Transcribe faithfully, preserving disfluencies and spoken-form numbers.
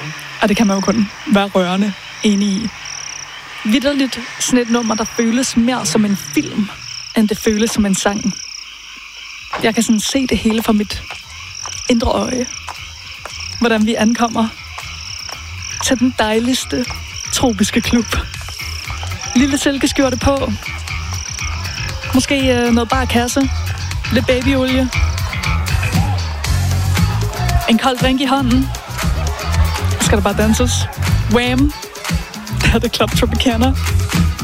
Og det kan man jo kun være rørende enig i. Vitterligt sådan et nummer, der føles mere som en film, end det føles som en sang. Jeg kan sådan se det hele fra mit indre øje. Hvordan vi ankommer til den dejligste tropiske klub. Lille silkeskjorte på. Måske øh, noget bar kasse. Lidt babyolie. En kold drink i hånden. Så skal der bare danses. Wham! Det er det Club Tropicana.